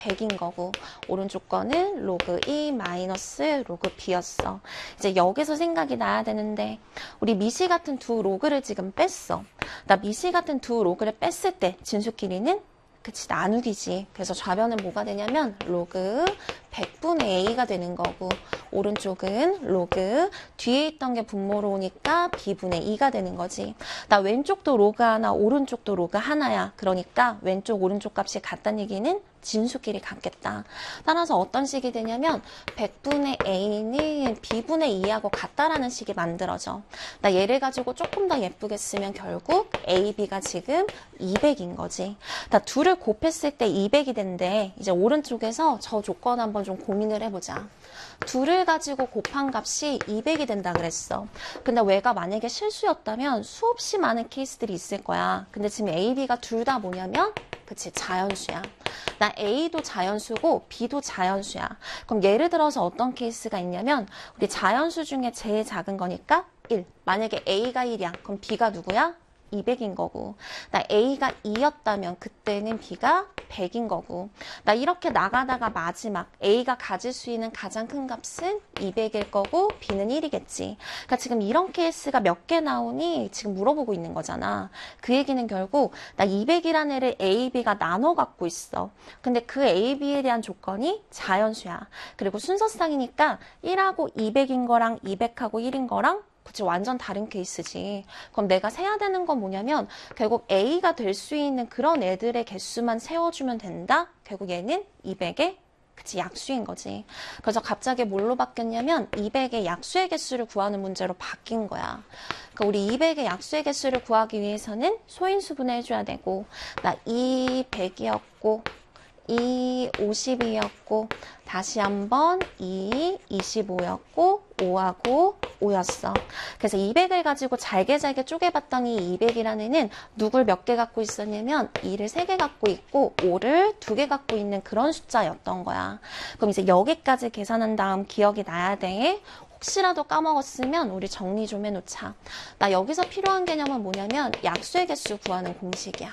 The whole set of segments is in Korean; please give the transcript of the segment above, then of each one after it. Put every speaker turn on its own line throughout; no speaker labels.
100인 거고 오른쪽 거는 로그 2 마이너스 로그 b였어. 이제 여기서 생각이 나야 되는데 우리 미시 같은 두 로그를 지금 뺐어. 나 미시 같은 두 로그를 뺐을 때 진수끼리는 그치 나누기지. 그래서 좌변은 뭐가 되냐면 로그 100분의 a가 되는 거고 오른쪽은 로그 뒤에 있던 게 분모로 오니까 b분의 2가 되는 거지. 나 왼쪽도 로그 하나 오른쪽도 로그 하나야. 그러니까 왼쪽 오른쪽 값이 같다는 얘기는 진수끼리 같겠다. 따라서 어떤 식이 되냐면 100분의 a는 b분의 2하고 같다라는 식이 만들어져. 나 얘를 가지고 조금 더 예쁘게 쓰면 결국 a, b가 지금 200인 거지. 나 둘을 곱했을 때 200이 된대. 이제 오른쪽에서 저 조건 한번 좀 고민을 해보자. 둘을 가지고 곱한 값이 200이 된다 그랬어. 근데 얘가 만약에 실수였다면 수없이 많은 케이스들이 있을 거야. 근데 지금 A, B가 둘 다 뭐냐면 그치 자연수야. 나 A도 자연수고 B도 자연수야. 그럼 예를 들어서 어떤 케이스가 있냐면 우리 자연수 중에 제일 작은 거니까 1. 만약에 A가 1이야. 그럼 B가 누구야? 200인 거고 나 A가 2였다면 그때는 B가 100인 거고 나 이렇게 나가다가 마지막 A가 가질 수 있는 가장 큰 값은 200일 거고 B는 1이겠지. 그러니까 지금 이런 케이스가 몇 개 나오니 지금 물어보고 있는 거잖아. 그 얘기는 결국 나 200이라는 애를 A, B가 나눠 갖고 있어. 근데 그 A, B에 대한 조건이 자연수야. 그리고 순서상이니까 1하고 200인 거랑 200하고 1인 거랑 그치, 완전 다른 케이스지. 그럼 내가 세야 되는 건 뭐냐면 결국 A가 될 수 있는 그런 애들의 개수만 세워주면 된다? 결국 얘는 200의 그치, 약수인 거지. 그래서 갑자기 뭘로 바뀌었냐면 200의 약수의 개수를 구하는 문제로 바뀐 거야. 그러니까 우리 200의 약수의 개수를 구하기 위해서는 소인수분해 해줘야 되고 나 2 100이었고 2 50이었고 다시 한번 2 25였고 5하고 5였어. 그래서 200을 가지고 잘게 쪼개봤더니 200이라는 애는 누굴 몇 개 갖고 있었냐면 2를 3개 갖고 있고 5를 2개 갖고 있는 그런 숫자였던 거야. 그럼 이제 여기까지 계산한 다음 기억이 나야 돼. 혹시라도 까먹었으면 우리 정리 좀 해놓자. 나 여기서 필요한 개념은 뭐냐면 약수의 개수 구하는 공식이야.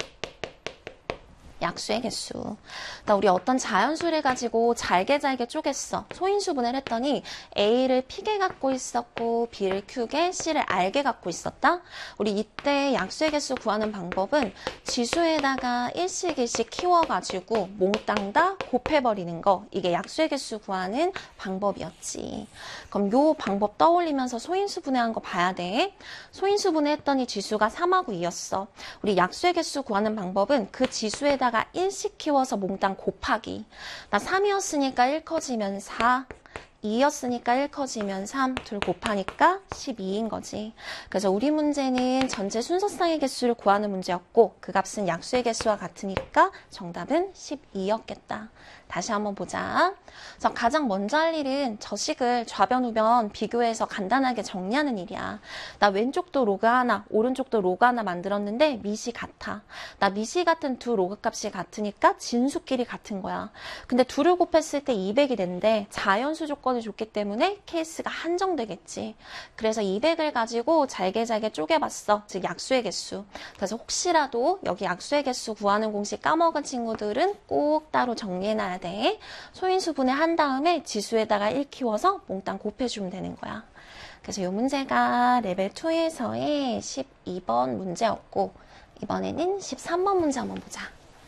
약수의 개수. 나 우리 어떤 자연수를 가지고 잘게 쪼갰어. 소인수분해를 했더니 A를 P게 갖고 있었고 B를 Q게, C를 R게 갖고 있었다. 우리 이때 약수의 개수 구하는 방법은 지수에다가 1씩 1씩 키워가지고 몽땅 다 곱해버리는 거. 이게 약수의 개수 구하는 방법이었지. 그럼 요 방법 떠올리면서 소인수분해한 거 봐야 돼. 소인수분해 했더니 지수가 3하고 2였어. 우리 약수의 개수 구하는 방법은 그 지수에다가 1씩 키워서 몽땅 곱하기. 나 3이었으니까 1 커지면 4, 2였으니까 1 커지면 3, 둘 곱하니까 12인 거지. 그래서 우리 문제는 전체 순서상의 개수를 구하는 문제였고 그 값은 약수의 개수와 같으니까 정답은 12였겠다. 다시 한번 보자. 그래서 가장 먼저 할 일은 저 식을 좌변, 우변 비교해서 간단하게 정리하는 일이야. 나 왼쪽도 로그 하나, 오른쪽도 로그 하나 만들었는데 미시 같아. 나 미시 같은 두 로그 값이 같으니까 진수끼리 같은 거야. 근데 둘을 곱했을 때 200이 된대. 자연수 조건을 줬기 때문에 케이스가 한정되겠지. 그래서 200을 가지고 잘게 쪼개봤어. 즉 약수의 개수. 그래서 혹시라도 여기 약수의 개수 구하는 공식 까먹은 친구들은 꼭 따로 정리해놔야 돼. 소인수분해 한 다음에 지수에다가 1 키워서 몽땅 곱해주면 되는 거야. 그래서 이 문제가 레벨 2에서의 12번 문제였고 이번에는 13번 문제 한번 보자.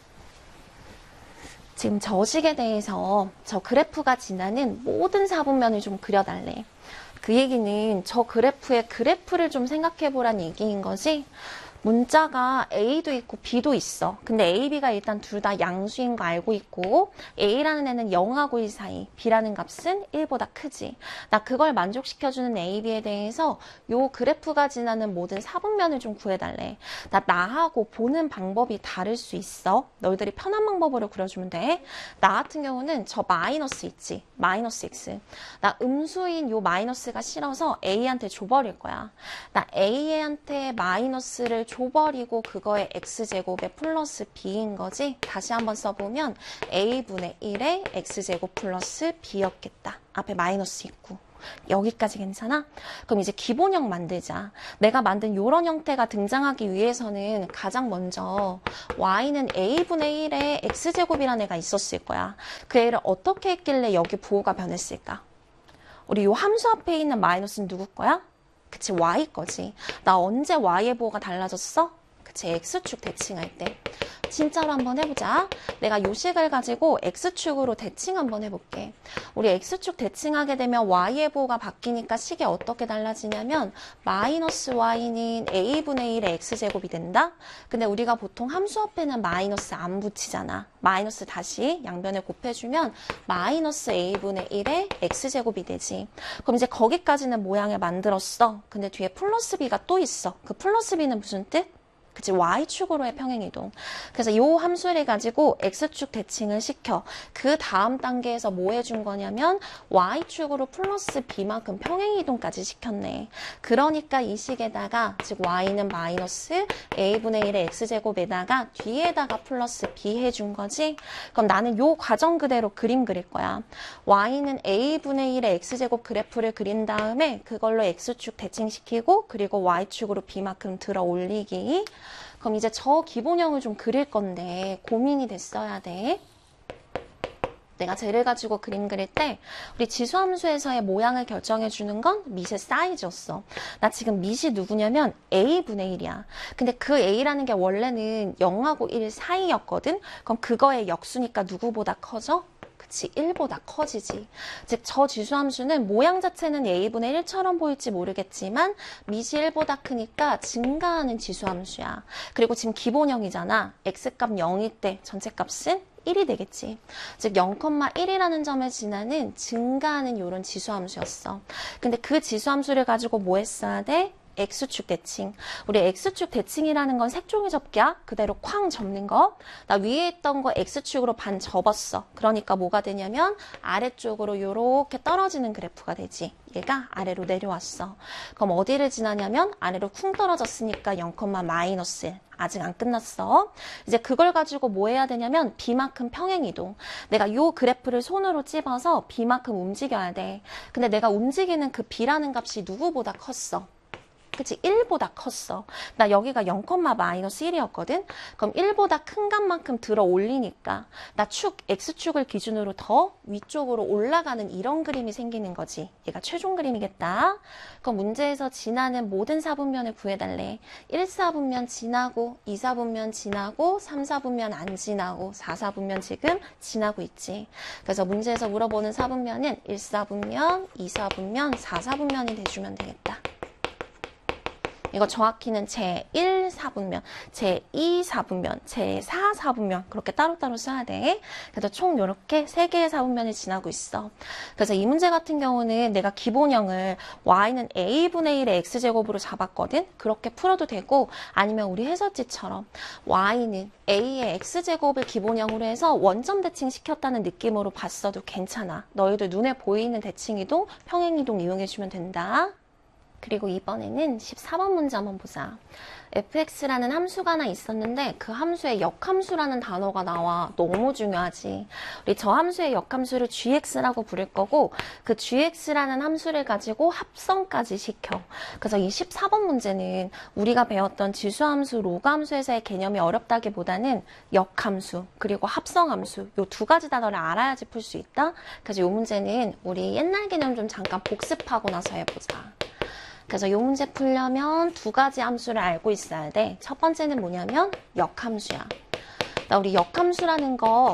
지금 저 식에 대해서 저 그래프가 지나는 모든 사분면을 좀 그려달래. 그 얘기는 저 그래프의 그래프를 좀 생각해보란 얘기인 거지. 문자가 A도 있고 B도 있어. 근데 A, B가 일단 둘 다 양수인 거 알고 있고 A라는 애는 0하고 1 사이, B라는 값은 1보다 크지. 나 그걸 만족시켜주는 A, B에 대해서 요 그래프가 지나는 모든 사분면을 좀 구해달래. 나하고 보는 방법이 다를 수 있어. 너희들이 편한 방법으로 그려주면 돼. 나 같은 경우는 저 마이너스 있지. 마이너스 X. 나 음수인 요 마이너스가 싫어서 A한테 줘버릴 거야. 나 A한테 마이너스를 줘버리고 그거에 x제곱에 플러스 b인 거지. 다시 한번 써보면 a분의 1에 x제곱 플러스 b였겠다. 앞에 마이너스 있고. 여기까지 괜찮아? 그럼 이제 기본형 만들자. 내가 만든 이런 형태가 등장하기 위해서는 가장 먼저 y는 a분의 1의 x제곱이라는 애가 있었을 거야. 그 애를 어떻게 했길래 여기 부호가 변했을까? 우리 요 함수 앞에 있는 마이너스는 누구 거야? 그치, y 거지. 나 언제 y의 부호가 달라졌어? 그치, x축 대칭할 때. 진짜로 한번 해보자. 내가 요 식을 가지고 x축으로 대칭 한번 해볼게. 우리 x축 대칭하게 되면 y의 부호가 바뀌니까 식이 어떻게 달라지냐면 마이너스 y는 a분의 1의 x제곱이 된다. 근데 우리가 보통 함수 앞에는 마이너스 안 붙이잖아. 마이너스 다시 양변에 곱해주면 마이너스 a분의 1의 x제곱이 되지. 그럼 이제 거기까지는 모양을 만들었어. 근데 뒤에 플러스 b가 또 있어. 그 플러스 b는 무슨 뜻? 그치, y축으로의 평행이동. 그래서 이 함수를 가지고 x축 대칭을 시켜. 그 다음 단계에서 뭐 해준 거냐면 y축으로 플러스 b만큼 평행이동까지 시켰네. 그러니까 이 식에다가 즉 y는 마이너스 a분의 1의 x제곱에다가 뒤에다가 플러스 b 해준 거지. 그럼 나는 요 과정 그대로 그림 그릴 거야. y는 a분의 1의 x제곱 그래프를 그린 다음에 그걸로 x축 대칭시키고 그리고 y축으로 b만큼 들어 올리기. 그럼 이제 저 기본형을 좀 그릴 건데 고민이 됐어야 돼. 내가 쟤를 가지고 그림 그릴 때 우리 지수함수에서의 모양을 결정해 주는 건 밑의 사이즈였어. 나 지금 밑이 누구냐면 a분의 1이야. 근데 그 a라는 게 원래는 0하고 1 사이였거든. 그럼 그거의 역수니까 누구보다 커져? 그치, 1보다 커지지. 즉, 저 지수함수는 모양 자체는 a분의 1처럼 보일지 모르겠지만 밑이 1보다 크니까 증가하는 지수함수야. 그리고 지금 기본형이잖아. x값 0일 때 전체 값은 1이 되겠지. 즉 0,1이라는 점을 지나는 증가하는 이런 지수함수였어. 근데 그 지수함수를 가지고 뭐 했어야 돼? x축 대칭. 우리 x축 대칭이라는 건 색종이 접기야. 그대로 쾅 접는 거. 나 위에 있던 거 x축으로 반 접었어. 그러니까 뭐가 되냐면 아래쪽으로 이렇게 떨어지는 그래프가 되지. 얘가 아래로 내려왔어. 그럼 어디를 지나냐면 아래로 쿵 떨어졌으니까 0, 마이너스. 아직 안 끝났어. 이제 그걸 가지고 뭐 해야 되냐면 b만큼 평행이동. 내가 요 그래프를 손으로 찝어서 b만큼 움직여야 돼. 근데 내가 움직이는 그 b라는 값이 누구보다 컸어? 그치, 1보다 컸어. 나 여기가 0, 마이너스 1이었거든? 그럼 1보다 큰 값만큼 들어 올리니까 나 x축을 기준으로 더 위쪽으로 올라가는 이런 그림이 생기는 거지. 얘가 최종 그림이겠다. 그럼 문제에서 지나는 모든 사분면을 구해달래. 1, 4분면 지나고, 2, 4분면 지나고, 3, 4분면 안 지나고, 4, 4분면 지금 지나고 있지. 그래서 문제에서 물어보는 사분면은 1, 4분면, 2, 4분면, 4, 4분면이 돼주면 되겠다. 이거 정확히는 제1 4분면, 제2 4분면, 제4 4분면 그렇게 따로따로 써야 돼. 그래서 총 이렇게 3개의 4분면이 지나고 있어. 그래서 이 문제 같은 경우는 내가 기본형을 y는 a분의 1의 x제곱으로 잡았거든. 그렇게 풀어도 되고 아니면 우리 해설지처럼 y는 a의 x제곱을 기본형으로 해서 원점 대칭 시켰다는 느낌으로 봤어도 괜찮아. 너희들 눈에 보이는 대칭이동, 평행이동 이용해주면 된다. 그리고 이번에는 14번 문제 한번 보자. fx라는 함수가 하나 있었는데 그 함수에 역함수라는 단어가 나와. 너무 중요하지. 우리 저 함수의 역함수를 gx라고 부를 거고 그 gx라는 함수를 가지고 합성까지 시켜. 그래서 이 14번 문제는 우리가 배웠던 지수함수, 로그함수에서의 개념이 어렵다기보다는 역함수 그리고 합성함수 요 두 가지 단어를 알아야지 풀 수 있다. 그래서 이 문제는 우리 옛날 개념 좀 잠깐 복습하고 나서 해보자. 그래서 이 문제 풀려면 두 가지 함수를 알고 있어야 돼. 첫 번째는 뭐냐면 역함수야. 나 우리 역함수라는 거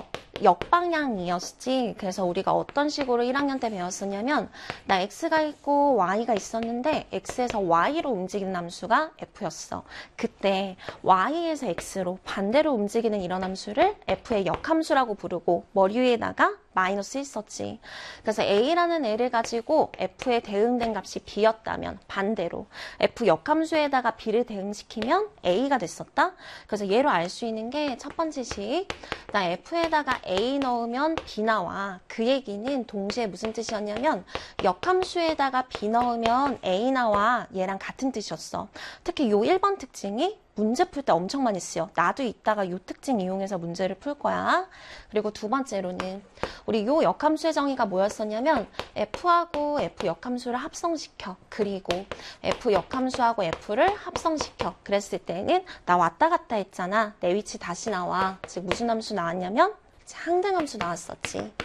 역방향이었지. 그래서 우리가 어떤 식으로 1학년 때 배웠었냐면 나 x가 있고 y가 있었는데 x에서 y로 움직이는 함수가 f였어. 그때 y에서 x로 반대로 움직이는 이런 함수를 f의 역함수라고 부르고 머리 위에다가 마이너스 있었지. 그래서 a라는 애를 가지고 f에 대응된 값이 b였다면 반대로 f 역함수에다가 b를 대응시키면 a가 됐었다. 그래서 얘로 알 수 있는 게 첫 번째 식. 나 f에다가 A 넣으면 B 나와. 그 얘기는 동시에 무슨 뜻이었냐면 역함수에다가 B 넣으면 A 나와. 얘랑 같은 뜻이었어. 특히 요 1번 특징이 문제 풀 때 엄청 많이 쓰여. 나도 이따가 요 특징 이용해서 문제를 풀 거야. 그리고 두 번째로는 우리 요 역함수의 정의가 뭐였었냐면 F하고 F 역함수를 합성시켜. 그리고 F 역함수하고 F를 합성시켜. 그랬을 때는 나 왔다 갔다 했잖아. 내 위치 다시 나와. 즉 무슨 함수 나왔냐면 항등함수 나왔었지.